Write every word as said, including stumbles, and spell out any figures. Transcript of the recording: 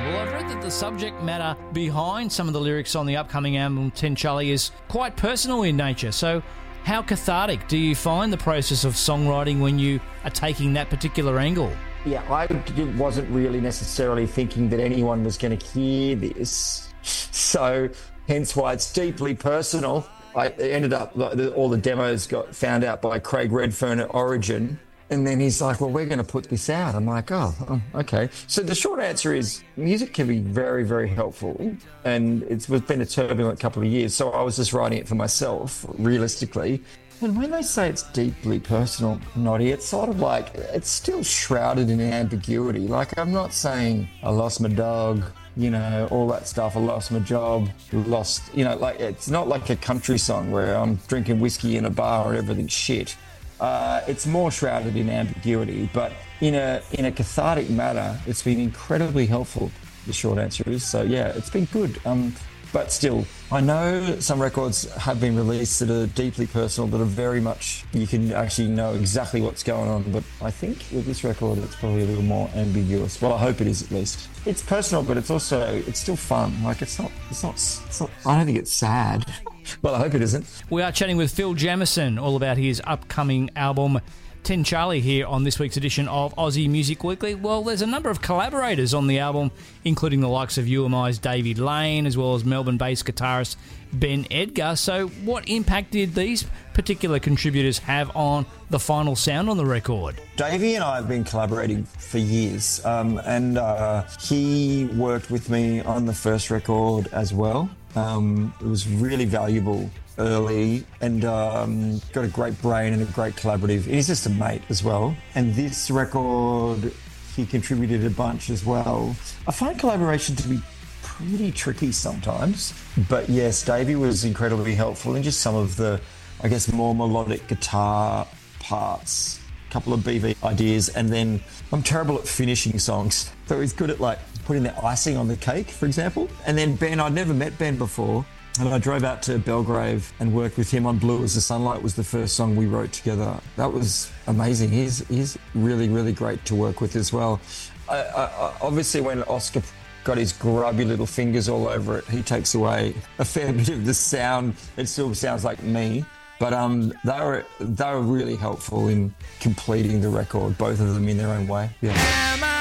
Well, I've read that the subject matter behind some of the lyrics on the upcoming album, Ten Charlie, is quite personal in nature. So how cathartic do you find the process of songwriting when you are taking that particular angle? Yeah, I wasn't really necessarily thinking that anyone was going to hear this. So hence why it's deeply personal. I ended up, all the demos got found out by Craig Redfern at Origin. And then he's like, well, we're going to put this out. I'm like, oh, oh, okay. So the short answer is music can be very, very helpful. And it's been a turbulent couple of years. So I was just writing it for myself, realistically. And when they say it's deeply personal, Noddy, it's sort of like, it's still shrouded in ambiguity. Like, I'm not saying I lost my dog, you know, all that stuff. I lost my job, lost, you know, like, it's not like a country song where I'm drinking whiskey in a bar and everything's shit. Uh, it's more shrouded in ambiguity, but in a in a cathartic manner, it's been incredibly helpful. The short answer is so. Yeah, it's been good. Um, but still, I know some records have been released that are deeply personal, that are very much you can actually know exactly what's going on. But I think with this record, it's probably a little more ambiguous. Well, I hope it is at least. It's personal, but it's also it's still fun. Like it's not it's not it's not. I don't think it's sad. Well, I hope it isn't. We are chatting with Phil Jamieson all about his upcoming album, Ten Charlie, here on this week's edition of Aussie Music Weekly. Well, there's a number of collaborators on the album, including the likes of U M I's David Lane, as well as Melbourne-based guitarist Ben Edgar. So what impact did these particular contributors have on the final sound on the record? Davey and I have been collaborating for years, um, and uh, he worked with me on the first record as well. Um, it was really valuable early, and um, got a great brain and a great collaborative. He's just a mate as well. And this record, he contributed a bunch as well. I find collaboration to be pretty tricky sometimes, but yes, Davey was incredibly helpful in just some of the, I guess, more melodic guitar parts, a couple of B V ideas, and then I'm terrible at finishing songs, so he's good at like putting the icing on the cake, for example. And then Ben, I'd never met Ben before, and I drove out to Belgrave and worked with him on Blue as the Sunlight was the first song we wrote together. That was amazing. He's he's really, really great to work with as well. I, I, obviously, when Oscar got his grubby little fingers all over it, he takes away a fair bit of the sound. It still sounds like me. But um, they were they were really helpful in completing the record, both of them in their own way. Yeah.